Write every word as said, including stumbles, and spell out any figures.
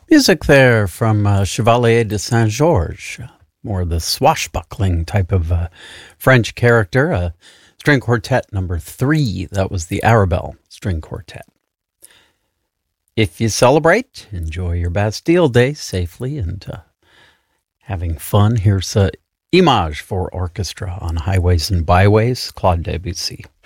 Music there from uh, Chevalier de Saint-Georges, more the swashbuckling type of uh, French character. Uh, string quartet number three, that was the Arabelle String Quartet. If you celebrate, enjoy your Bastille Day safely and uh, having fun. Here's uh, Image for Orchestra on Highways and Byways, Claude Debussy.